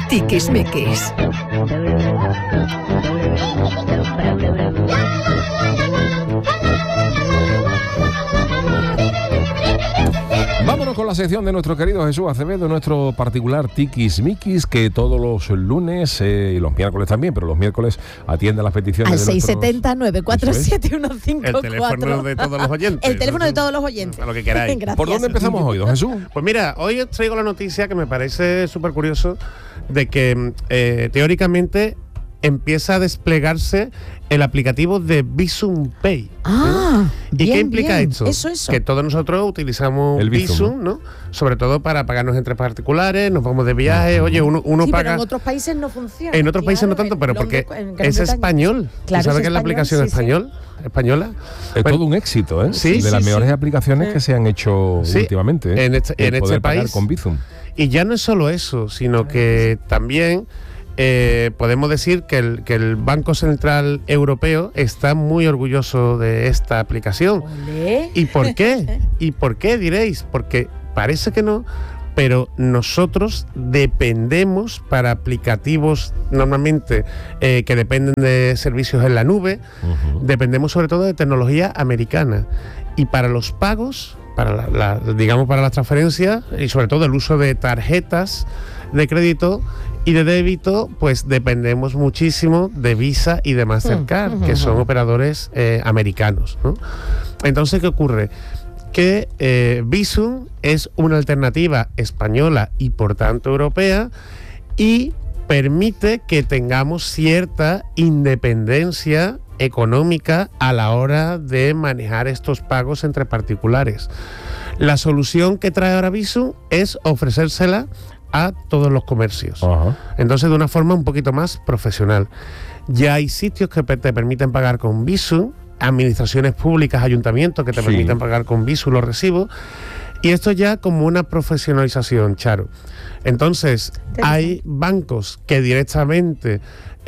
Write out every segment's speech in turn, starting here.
Tiquismiquis. Vámonos con la sección de nuestro querido Jesús Acevedo, nuestro particular Tiquismiquis, que todos los lunes y los miércoles también, pero los miércoles atiende a las peticiones al de 670-947-154. El teléfono de todos los oyentes. El teléfono de todos los oyentes. A lo que queráis. Gracias. ¿Por dónde empezamos hoy, don Jesús? Pues mira, hoy os traigo la noticia que me parece súper curioso de que teóricamente empieza a desplegarse el aplicativo de Bizum Pay. ¿Y bien, qué implica bien. esto? Eso. Que todos nosotros utilizamos El Bizum, ¿no? Sobre todo para pagarnos entre particulares, nos vamos de viaje, oye, uno Sí, paga... pero en otros países no funciona. En otros países no tanto, pero porque es español. Claro, ¿Sabes es qué es la español, aplicación sí, española? Es Bueno, todo un éxito, ¿eh? Sí, de las sí, mejores sí. aplicaciones que se han hecho últimamente. En este poder pagar país. con Bizum. Y ya no es solo eso, sino que también podemos decir que el Banco Central Europeo está muy orgulloso de esta aplicación. Olé. ¿Y por qué? ¿Y por qué diréis? Porque parece que no, pero nosotros dependemos para aplicativos normalmente que dependen de servicios en la nube, dependemos sobre todo de tecnología americana. Y para los pagos, para para las transferencias y sobre todo el uso de tarjetas de crédito y de débito, pues dependemos muchísimo de Visa y de Mastercard, que son operadores americanos, ¿no? Entonces, ¿qué ocurre? Que Bizum es una alternativa española y por tanto europea y permite que tengamos cierta independencia económica a la hora de manejar estos pagos entre particulares. La solución que trae ahora Bizum es ofrecérsela a todos los comercios. Entonces, de una forma un poquito más profesional. Ya hay sitios que te permiten pagar con Bizum, administraciones públicas, ayuntamientos que te permiten pagar con Bizum los recibos, y esto ya como una profesionalización, Charo. Entonces, hay bancos que directamente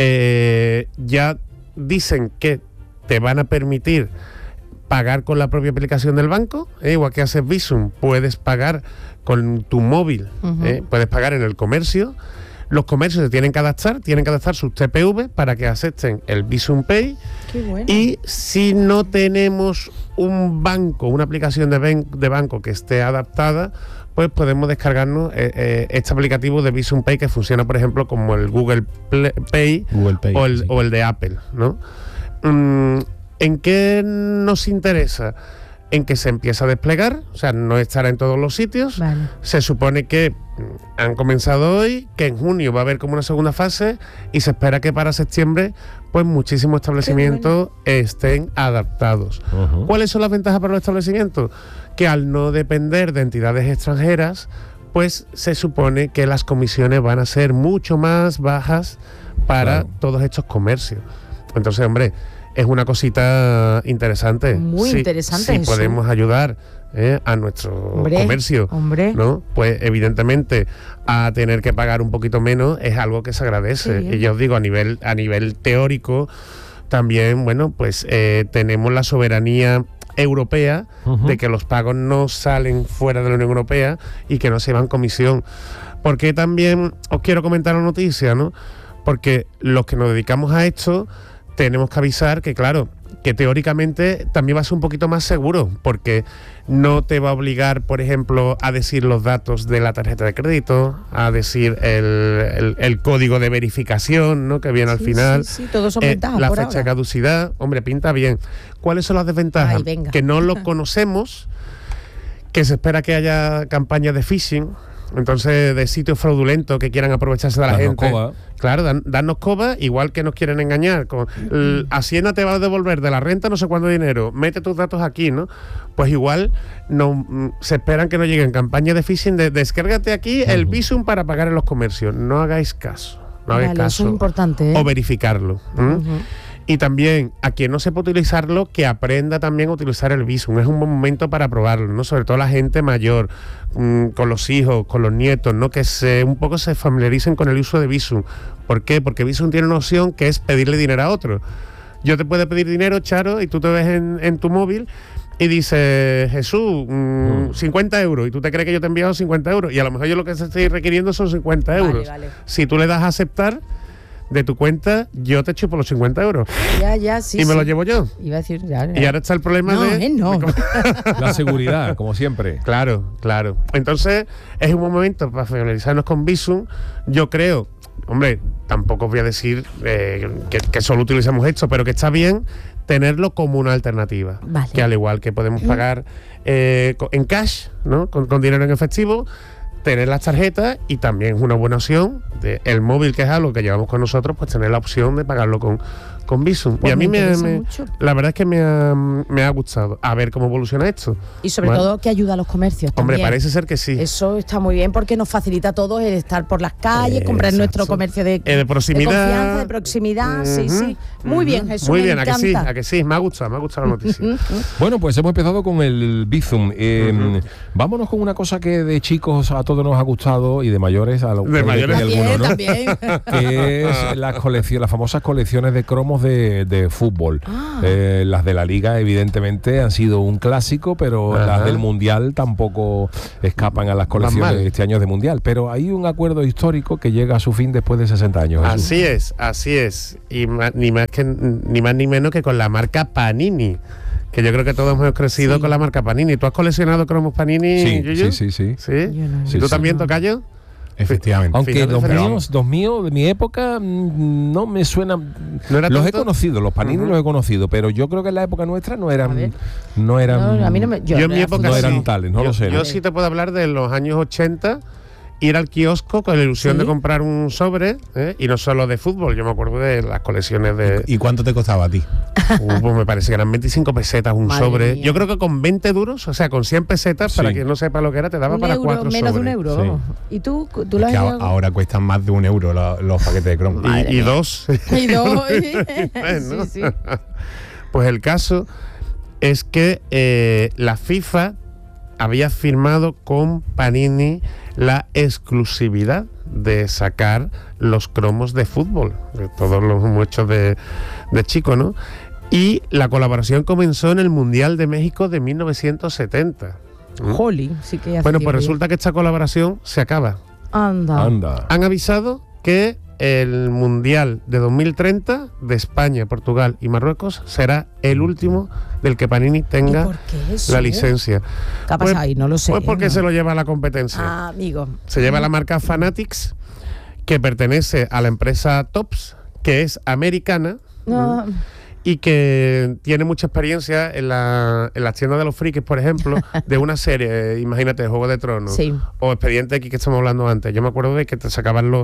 ya dicen que te van a permitir pagar con la propia aplicación del banco, igual que haces Bizum, puedes pagar con tu móvil, puedes pagar en el comercio. Los comercios se tienen que adaptar sus TPV para que acepten el Bizum Pay. Qué bueno. Y si no tenemos un banco, una aplicación de banco que esté adaptada, pues podemos descargarnos este aplicativo de Bizum Pay que funciona, por ejemplo, como el Google Pay o el de Apple, ¿no? ¿En qué nos interesa? En que se empieza a desplegar, o sea, no estará en todos los sitios. Vale. Se supone que han comenzado hoy, que en junio va a haber como una segunda fase y se espera que para septiembre pues muchísimos establecimientos estén adaptados. ¿Cuáles son las ventajas para los establecimientos? Que al no depender de entidades extranjeras, pues se supone que las comisiones van a ser mucho más bajas para todos estos comercios. Entonces, hombre, es una cosita interesante. Muy interesante. Si Jesús. podemos ayudar a nuestro comercio, ¿no? Pues evidentemente a tener que pagar un poquito menos es algo que se agradece. Y ya os digo, a nivel teórico también, bueno, pues tenemos la soberanía europea de que los pagos no salen fuera de la Unión Europea y que no se llevan comisión. Porque también os quiero comentar la noticia, ¿no? Porque los que nos dedicamos a esto tenemos que avisar que, claro, que teóricamente también va a ser un poquito más seguro, porque no te va a obligar, por ejemplo, a decir los datos de la tarjeta de crédito, a decir el código de verificación, ¿no?, que viene al final. Sí, todos son ventajas la por fecha de ahora. caducidad. Hombre, pinta bien. ¿Cuáles son las desventajas? Ay, venga. Que no lo conocemos, que se espera que haya campañas de phishing, entonces de sitios fraudulentos que quieran aprovecharse de la gente. Coba. Claro, darnos coba, igual que nos quieren engañar. Hacienda te va a devolver de la renta no sé cuánto dinero, mete tus datos aquí, ¿no? Pues igual se esperan que no lleguen campañas de phishing de descárgate aquí el Bizum para pagar en los comercios. No hagáis caso. No hagáis caso. Eso es importante, ¿eh? O verificarlo. Y también, a quien no sepa utilizarlo, que aprenda también a utilizar el Bizum. Es un buen momento para probarlo, ¿no? Sobre todo la gente mayor, con los hijos, con los nietos, ¿no? Que un poco se familiaricen con el uso de Bizum. ¿Por qué? Porque Bizum tiene una opción que es pedirle dinero a otro. Yo te puedo pedir dinero, Charo, y tú te ves en tu móvil y dice, Jesús, 50 euros, y tú te crees que yo te he enviado 50 euros, y a lo mejor yo lo que estoy requiriendo son 50 euros. Vale. Si tú le das a aceptar de tu cuenta, yo te chupo los 50 euros. Ya, sí. Y me sí. lo llevo yo. Iba a decir, ya. Y ahora está el problema No. La seguridad, como siempre. Claro. Entonces, es un buen momento para familiarizarnos con Bizum. Yo creo, hombre, tampoco os voy a decir que solo utilizamos esto, pero que está bien tenerlo como una alternativa. Vale. Que al igual que podemos pagar en cash, ¿no? Con dinero en efectivo, tener las tarjetas, y también es una buena opción el móvil, que es algo que llevamos con nosotros, pues tener la opción de pagarlo con Bizum. Pues y a mí me interesa mucho. la verdad es que me ha gustado. A ver cómo evoluciona esto. Y sobre Vale. todo que ayuda a los comercios Hombre, también. parece ser que sí. Eso está muy bien porque nos facilita a todos el estar por las calles, comprar Exacto. nuestro comercio de proximidad. de confianza, de proximidad. Sí. Muy bien, Jesús. Muy me bien, encanta. a que sí. Me ha gustado la noticia. Bueno, pues hemos empezado con el Bizum. Vámonos con una cosa que de chicos a todos nos ha gustado y de mayores a los De mayores También. que es las famosas colecciones de cromos de fútbol. Ah. Las de la Liga, evidentemente, han sido un clásico, pero Ajá. las del Mundial tampoco escapan a las colecciones mal. de este año de Mundial. Pero hay un acuerdo histórico que llega a su fin después de 60 años. Jesús. Así es. Y ni más ni menos que con la marca Panini. Que yo creo que todos hemos crecido con la marca Panini. ¿Tú has coleccionado cromos Panini, Yuyu? Sí. ¿Sí? Yo no. ¿Y tú también, Tocayo? Efectivamente. Aunque Fíjate, los míos de mi época no me suenan. ¿No era Los he tanto? conocido, los Panini los he conocido, pero yo creo que en la época nuestra no A eran. ver. No eran. No, a mí no me. Yo en mi época no sí. eran tales, no lo sé. Yo ¿no? sí te puedo hablar de los años 80, ir al kiosco con la ilusión ¿Sí? de comprar un sobre, y no solo de fútbol. Yo me acuerdo de las colecciones de... ¿Y cuánto te costaba a ti? Pues me parece que eran 25 pesetas un Madre sobre. mía. Yo creo que con 20 duros, o sea, con 100 pesetas, para Sí. quien no sepa lo que era, te daba Un para euro, 4 menos sobres. de un euro. Sí. Vamos. ¿Y tú lo Es has que llegado? ahora cuestan más de €1 los paquetes de cromos. Madre Y mía. 2. Y dos. Bueno. Sí. Pues el caso es que la FIFA había firmado con Panini la exclusividad de sacar los cromos de fútbol, de todos los hemos hecho de chico, ¿no? Y la colaboración comenzó en el Mundial de México de 1970. Jolly, sí que hace Bueno, pues tiempo resulta que esta colaboración se acaba. ya. Anda. Anda. Han avisado que el Mundial de 2030 de España, Portugal y Marruecos será el último del que Panini ¿Y tenga por qué eso? la licencia. ¿Qué ha pasado ahí? No lo sé. Pues porque ¿no? se lo lleva a la competencia. Ah, amigo. Se lleva la marca Fanatics, que pertenece a la empresa Topps, que es americana. No. Y que tiene mucha experiencia en las tiendas de los frikis, por ejemplo, de una serie, imagínate, Juego de Tronos, Sí. o Expediente X que estamos hablando antes. Yo me acuerdo de que te sacaban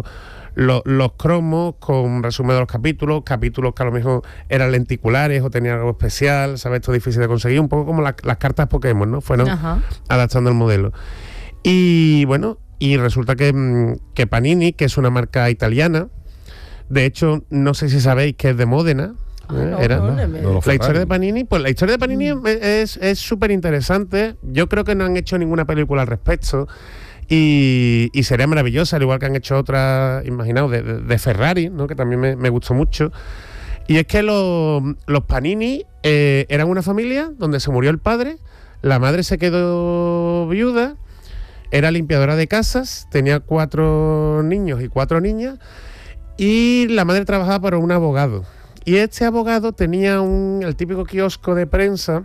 los cromos con resumen de los capítulos que a lo mejor eran lenticulares o tenían algo especial, ¿sabes? Esto es difícil de conseguir, un poco como las cartas Pokémon, ¿no? Fueron Ajá. adaptando el modelo. Y bueno, y resulta que Panini, que es una marca italiana, de hecho, no sé si sabéis que es de Módena. no, Era no, no, me- no lo la historia Ferrari. de Panini, pues la historia de Panini es súper interesante. Yo creo que no han hecho ninguna película al respecto y sería maravillosa, al igual que han hecho otra, imaginaos, de Ferrari, ¿no? Que también me gustó mucho. Y es que los Panini eran una familia donde se murió el padre, la madre se quedó viuda, era limpiadora de casas, tenía 4 niños y 4 niñas, y la madre trabajaba para un abogado. Y este abogado tenía el típico kiosco de prensa,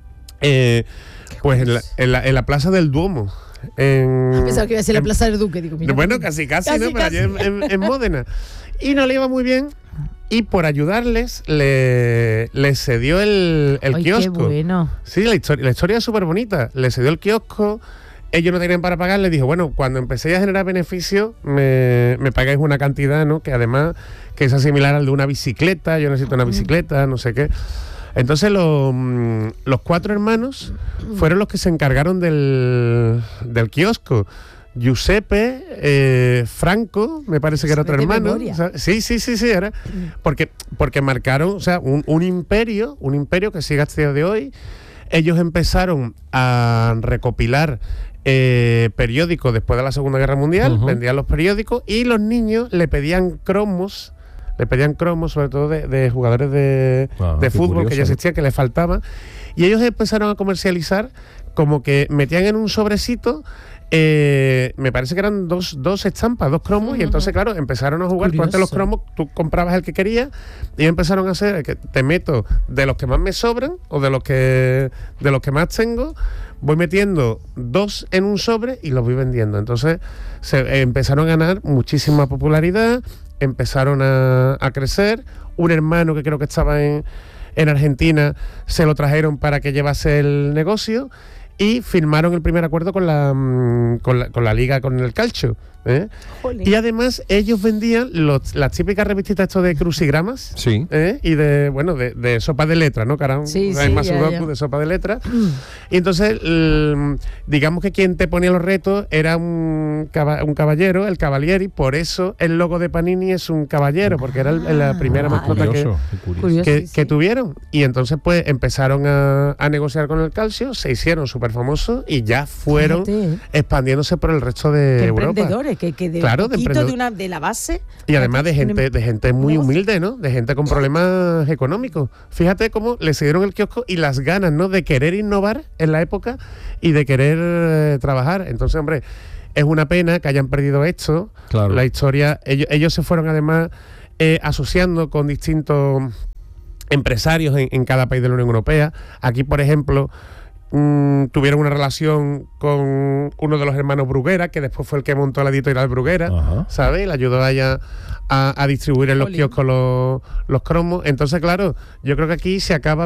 pues en la plaza del Duomo. Pensaba que iba a ser la Plaza del Duque. Digo, mira, Bueno, casi, ¿no? Pero allí en Módena. Y no le iba muy bien. Y por ayudarles, le cedió el Ay, kiosco. qué bueno. Sí, la historia es súper bonita. Le cedió el kiosco, ellos no tenían para pagar, le dijo, bueno, cuando empecéis a generar beneficios, me pagáis una cantidad, ¿no? Que además que es similar al de una bicicleta, yo necesito una bicicleta, no sé qué. Entonces los 4 hermanos fueron los que se encargaron del kiosco. Giuseppe, Franco, me parece que era otro De hermano. memoria. O sea, sí, era. Porque marcaron, o sea, un imperio que sigue hasta el día de hoy. Ellos empezaron a recopilar periódicos después de la Segunda Guerra Mundial, vendían los periódicos y los niños le pedían cromos le pedían cromos, sobre todo de jugadores de qué fútbol curioso, que ya existían, que les faltaban. Y ellos empezaron a comercializar como que metían en un sobrecito, me parece que eran dos estampas, 2 cromos, y entonces, claro, empezaron a jugar. Tú antes los cromos, tú comprabas el que querías, y empezaron a hacer que te meto de los que más me sobran, o de los que más tengo, voy metiendo 2 en un sobre y los voy vendiendo. Entonces empezaron a ganar muchísima popularidad, empezaron a crecer. Un hermano que creo que estaba en Argentina se lo trajeron para que llevase el negocio, y firmaron el primer acuerdo con la liga, con el calcio. Y además ellos vendían las típicas revistitas esto de crucigramas, Sí. y de sopa de letras, ¿no? Que ahora hay más sudoku de sopa de letras. Y entonces digamos que quien te ponía los retos era un caballero, el Cavalieri. Por eso el logo de Panini es un caballero, porque era la primera mascota que tuvieron. Y entonces pues empezaron a negociar con el calcio, se hicieron súper famosos y ya fueron expandiéndose por el resto de Europa. Emprendedores, que de Claro, un poquito de la base. Y además de gente muy humilde, ¿no? De gente con problemas económicos. Fíjate cómo le siguieron el kiosco y las ganas, ¿no? De querer innovar en la época y de querer trabajar. Entonces, hombre, es una pena que hayan perdido esto. Claro. La historia, ellos se fueron además asociando con distintos empresarios en cada país de la Unión Europea. Aquí, por ejemplo, tuvieron una relación con uno de los hermanos Bruguera, que después fue el que montó la editorial Bruguera, ¿sabes? Le ayudó a ella a distribuir en los kioscos los cromos. Entonces, claro, yo creo que aquí se acaba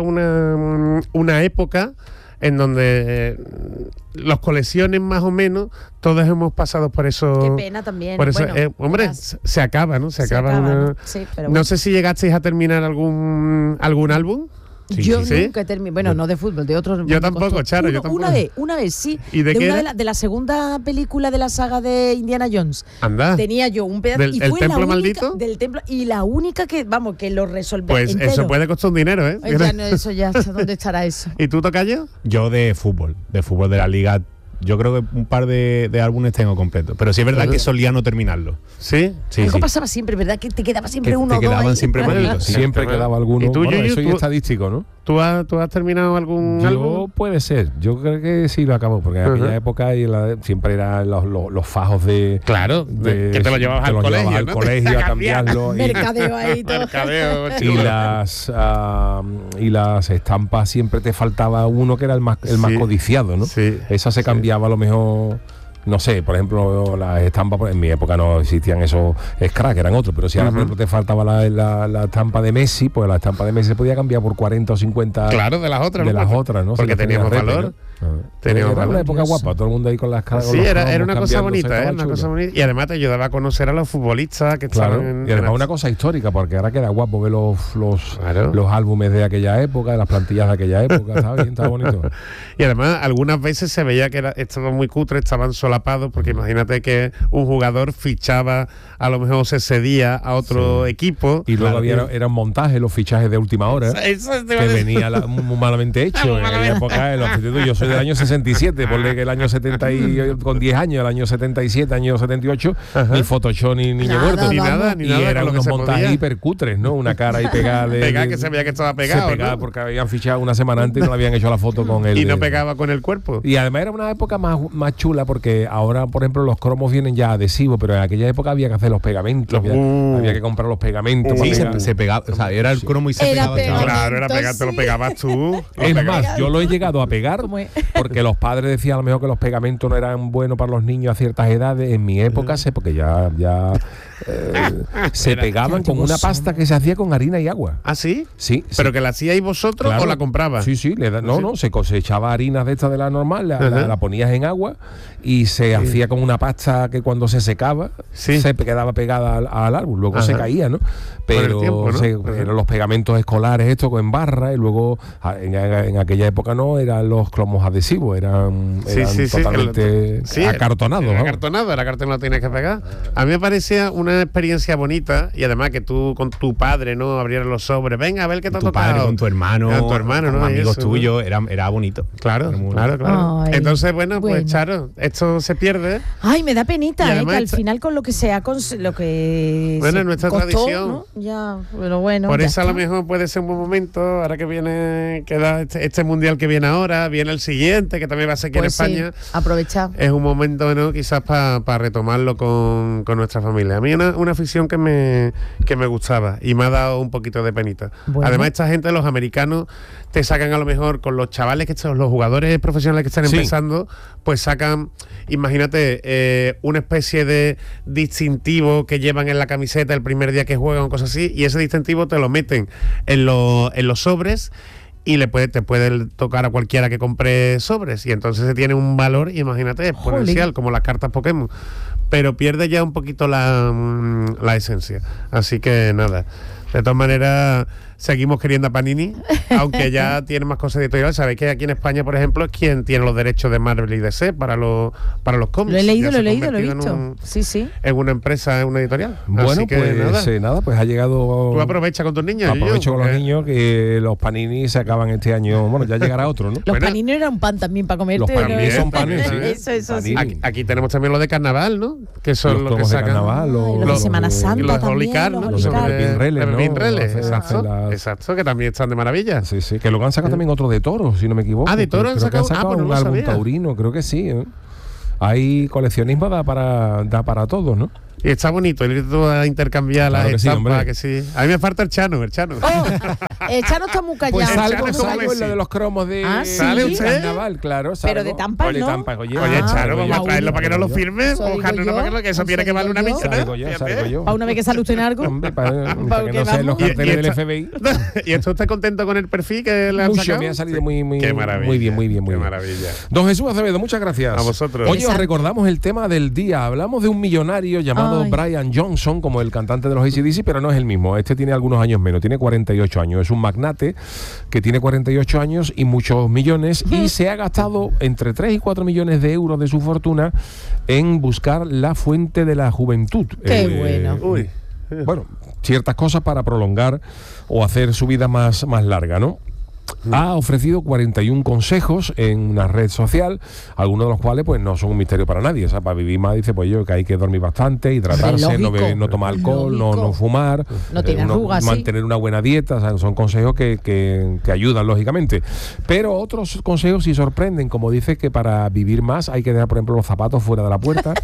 una época en donde los colecciones más o menos todos hemos pasado por eso. Qué pena también. Por eso, bueno, hombre, se acaba, ¿no? Se acaba ¿no? Sí, pero No sé si llegasteis a terminar algún álbum. Yo nunca he terminado. Bueno, no de fútbol, de otros. Yo tampoco, Charo, yo tampoco. Una vez sí. ¿Y de qué de la segunda película de la saga de Indiana Jones. Anda. Tenía yo un pedazo. ¿Del templo maldito? Del templo. Y la única que, vamos, que lo resolvió. Pues entero. Eso puede costar un dinero, ¿eh? Eso ya, ¿dónde estará eso? ¿Y tú, Tocayo? Yo de fútbol de la liga. Yo creo que un par de álbumes tengo completos. Pero sí es verdad que solía no terminarlo. ¿Sí? Algo pasaba siempre, ¿verdad? Que te quedaba siempre uno o dos. Quedaban siempre malditos. Siempre quedaba alguno. ¿Y tú, bueno, Yuyu, eso es estadístico, ¿no? ¿Tú has terminado algún álbum? Puede ser. Yo creo que sí lo acabo, porque en aquella época siempre eran los fajos de... Claro, que te lo llevabas al colegio, al colegio a cambiarlo. Mercadeo ahí todo. Y las estampas siempre te faltaba uno que era el más codiciado, ¿no? Sí, esa se cambiaba a lo mejor... No sé, por ejemplo, las estampas, en mi época no existían esos scratch, eran otros, pero si ahora, por ejemplo, te faltaba la estampa de Messi, pues la estampa de Messi se podía cambiar por 40 o 50. Claro, de las otras. De las otras, ¿no? Porque teníamos valor. Teníamos una época guapa, todo el mundo ahí con las caras. Sí, era una cosa bonita, una cosa bonita. Y además te ayudaba a conocer a los futbolistas que estaban y además una cosa histórica, porque ahora queda guapo ver los álbumes de aquella época, de las plantillas de aquella época, ¿sabes? Está bonito. Y además algunas veces se veía que estaban muy cutres, estaban solapados, porque imagínate que un jugador fichaba, a lo mejor se cedía a otro equipo. Y luego era un montaje, los fichajes de última hora, que venía muy malamente hecho. En aquella época, yo soy del año 67, ponle que el año 70 con 10 años, el año 77, año 78, ni Photoshop ni niño muerto, ni nada. Y eran unos montajes hipercutres, ¿no? Una cara ahí pegada. Pegada que se veía que estaba pegado. Se pegaba, ¿no? Porque habían fichado una semana antes y no le habían hecho la foto con él. Y no pegaba con el cuerpo. Y además era una época más chula, porque ahora, por ejemplo, los cromos vienen ya adhesivos, pero en aquella época había que hacer los pegamentos, había que comprar los pegamentos. Sí, se pegaba, o sea, era el cromo y se pegaba. Claro, era pegar, te lo pegabas tú. Es más, yo lo he llegado a pegar porque los padres decían a lo mejor que los pegamentos no eran buenos para los niños a ciertas edades. En mi época porque ya se pegaban con una pasta que se hacía con harina y agua. ¿Ah, sí? Sí. ¿Pero que la hacíais vosotros, claro, o la comprabas? Sí, se cosechaba harina de esta de la normal, la ponías en agua y se hacía con una pasta que cuando se secaba se quedaba pegada al árbol, luego se caía, ¿no? Pero tiempo, ¿no? Eran los pegamentos escolares estos en barra, y luego en aquella época no, eran los cromos los adhesivos, eran totalmente acartonados. Era acartonado, era cartón, lo tienes que pegar. A mí me parecía una experiencia bonita, y además que tú con tu padre, ¿no?, abrieras los sobres, venga a ver qué te ha tocado. Tu padre, con tu hermano, ¿no? Con amigos tuyos, era bonito. Claro. Ay, entonces, bueno, pues Charo, esto se pierde. Ay, me da penita, que al final con lo que sea, lo que bueno, nuestra costó, tradición, ¿no? Ya, pero bueno. Por eso a lo mejor puede ser un buen momento, ahora que viene, queda este mundial que viene ahora, viene el siguiente, que también va a ser aquí en España. Sí, aprovechar. Es un momento, ¿no?, quizás para retomarlo con nuestra familia. A mí una afición que me gustaba y me ha dado un poquito de penita. Bueno. Además, esta gente, los americanos, te sacan a lo mejor con los chavales los jugadores profesionales que están empezando, pues sacan, imagínate, una especie de distintivo que llevan en la camiseta el primer día que juegan o cosas así, y ese distintivo te lo meten en los sobres y te puede tocar a cualquiera que compre sobres, y entonces se tiene un valor, imagínate, exponencial, como las cartas Pokémon, pero pierde ya un poquito la esencia. Así que nada, de todas maneras seguimos queriendo a Panini, aunque ya tiene más cosas editoriales. Sabéis que aquí en España, por ejemplo, es quien tiene los derechos de Marvel y DC para los cómics. Lo he leído, lo he visto. Sí. En una empresa, en una editorial. Bueno, así que pues nada, pues ha llegado. Tú aprovecha con tus niños. Aprovecho con los niños, que los Panini se acaban este año. Bueno, ya llegará otro, ¿no? Los Panini eran un pan también para comerte. Los Panini son panes, sí. Eso sí. Aquí tenemos también los de carnaval, ¿no? Que son los que sacan. De carnaval, los de Semana Santa también. Los Pinreles, exacto, que también están de maravilla. Sí, que luego han sacado también otro de toros, si no me equivoco. De toros han sacado un álbum taurino, creo que sí. Hay coleccionismo, da para todos, ¿no? Y está bonito ir a intercambiar las estampas, que sí. A mí me falta el Chano. El Chano está muy callado. Pues salgo en lo de los cromos de ¿Sale usted? Carnaval, claro. Salgo. Pero de Tampas, ¿no? Oye, Chano, vamos a traerlo para que no lo firme. Que eso tiene que valer una millonada. Salgo yo. Para una vez que sale usted en algo. Para que no sean los carteles del FBI. ¿Y esto está contento con el perfil que le han sacado? Me ha salido muy bien. Qué maravilla. Don Jesús Acevedo, muchas gracias. A vosotros. Oye, os recordamos el tema del día. Hablamos de un millonario llamado Brian Johnson, como el cantante de los AC/DC, pero no es el mismo. Este tiene algunos años menos, tiene 48 años. Es un magnate que tiene 48 años y muchos millones, y se ha gastado entre 3 y 4 millones de euros de su fortuna en buscar la fuente de la juventud. ¡Qué bueno! Bueno, ciertas cosas para prolongar o hacer su vida más larga, ¿no? Ha ofrecido 41 consejos en una red social, algunos de los cuales pues no son un misterio para nadie. O sea, para vivir más, dice, pues yo que hay que dormir bastante, hidratarse, no tomar alcohol, no fumar, mantener una buena dieta. O sea, son consejos que ayudan, lógicamente. Pero otros consejos sí sorprenden, como dice que para vivir más hay que dejar, por ejemplo, los zapatos fuera de la puerta.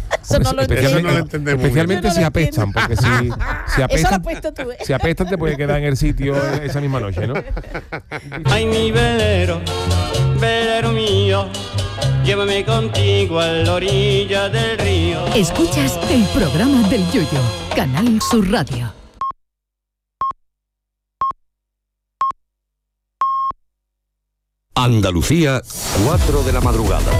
Especialmente si apestan, porque si apestan te puede quedar en el sitio esa misma noche, ¿no? Ay, mi velero mío, llévame contigo a la orilla del río. Escuchas el programa del Yoyo, Canal Sur Radio. Andalucía, 4 de la madrugada.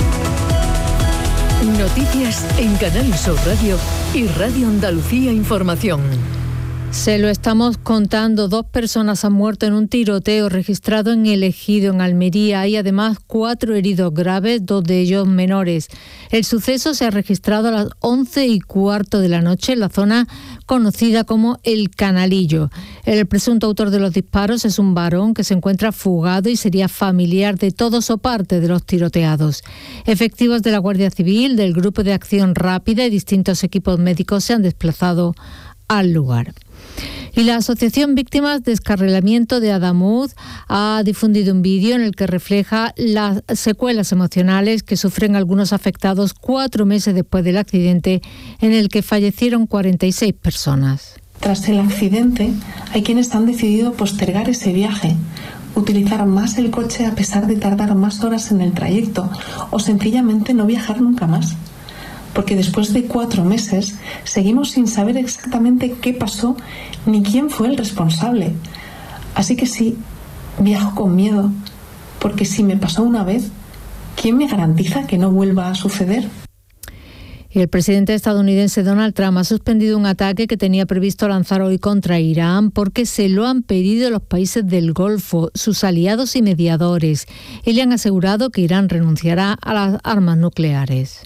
Noticias en Canal Sur Radio y Radio Andalucía Información. Se lo estamos contando, 2 personas han muerto en un tiroteo registrado en El Ejido, en Almería. Hay además 4 heridos graves, 2 de ellos menores. El suceso se ha registrado a las 11:15 de la noche en la zona conocida como El Canalillo. El presunto autor de los disparos es un varón que se encuentra fugado y sería familiar de todos o parte de los tiroteados. Efectivos de la Guardia Civil, del Grupo de Acción Rápida y distintos equipos médicos se han desplazado al lugar. Y la Asociación Víctimas de Descarrilamiento de Adamuz ha difundido un vídeo en el que refleja las secuelas emocionales que sufren algunos afectados 4 meses después del accidente en el que fallecieron 46 personas. Tras el accidente, hay quienes han decidido postergar ese viaje, utilizar más el coche a pesar de tardar más horas en el trayecto o sencillamente no viajar nunca más. Porque después de 4 meses seguimos sin saber exactamente qué pasó ni quién fue el responsable. Así que sí, viajo con miedo, porque si me pasó una vez, ¿quién me garantiza que no vuelva a suceder? El presidente estadounidense Donald Trump ha suspendido un ataque que tenía previsto lanzar hoy contra Irán porque se lo han pedido los países del Golfo, sus aliados y mediadores, y le han asegurado que Irán renunciará a las armas nucleares.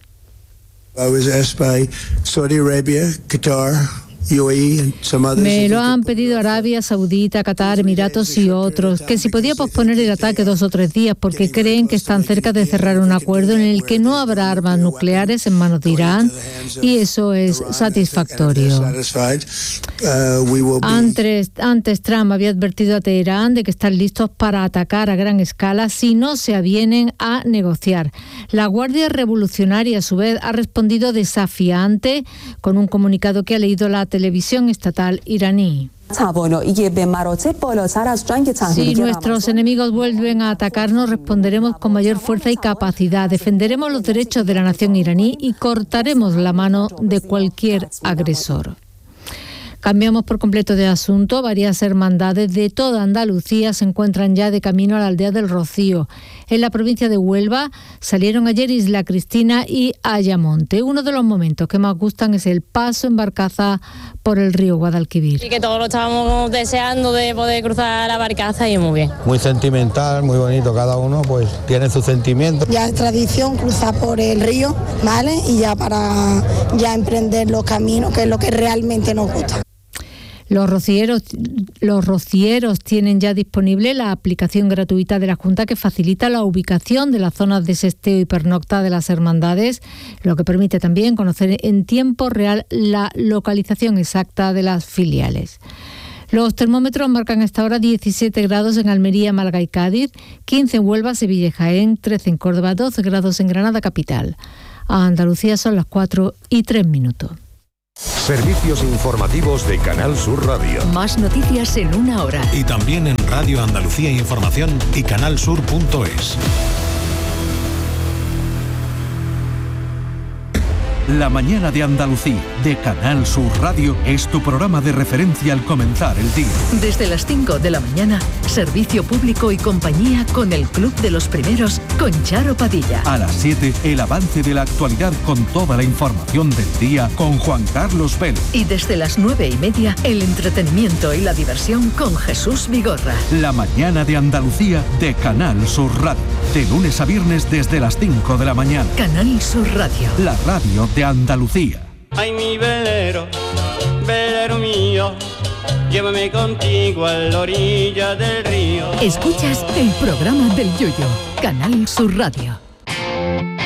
Me lo han pedido Arabia Saudita, Qatar, Emiratos y otros, que si podía posponer el ataque 2 o 3 días porque creen que están cerca de cerrar un acuerdo en el que no habrá armas nucleares en manos de Irán, y eso es satisfactorio. Antes Trump había advertido a Teherán de que están listos para atacar a gran escala si no se avienen a negociar. La Guardia Revolucionaria, a su vez, ha respondido desafiante con un comunicado que ha leído la televisión estatal iraní. Si nuestros enemigos vuelven a atacarnos, responderemos con mayor fuerza y capacidad. Defenderemos los derechos de la nación iraní y cortaremos la mano de cualquier agresor. Cambiamos por completo de asunto. Varias hermandades de toda Andalucía se encuentran ya de camino a la aldea del Rocío. En la provincia de Huelva salieron ayer Isla Cristina y Ayamonte. Uno de los momentos que más gustan es el paso en barcaza por el río Guadalquivir. Y que todos lo estábamos deseando de poder cruzar la barcaza y muy bien. Muy sentimental, muy bonito, cada uno pues tiene sus sentimientos. Ya es tradición cruzar por el río, ¿vale? Y ya para emprender los caminos, que es lo que realmente nos gusta. Los rocieros tienen ya disponible la aplicación gratuita de la Junta que facilita la ubicación de las zonas de sesteo y pernocta de las hermandades, lo que permite también conocer en tiempo real la localización exacta de las filiales. Los termómetros marcan a esta hora 17 grados en Almería, Málaga y Cádiz, 15 en Huelva, Sevilla y Jaén, 13 en Córdoba, 12 grados en Granada capital. A Andalucía son las 4:03. Servicios informativos de Canal Sur Radio. Más noticias en una hora. Y también en Radio Andalucía Información y canalsur.es. La mañana de Andalucía, de Canal Sur Radio, es tu programa de referencia al comenzar el día. Desde las 5 de la mañana, servicio público y compañía con el Club de los Primeros, con Charo Padilla. A las 7, el avance de la actualidad con toda la información del día con Juan Carlos Vélez. Y desde las 9:30, el entretenimiento y la diversión con Jesús Vigorra. La mañana de Andalucía, de Canal Sur Radio. De lunes a viernes desde las 5 de la mañana. Canal Sur Radio. La radio de Andalucía. Ay, mi velero, velero mío, llévame contigo a la orilla del río. Escuchas el programa del Yoyo, Canal Sur Radio.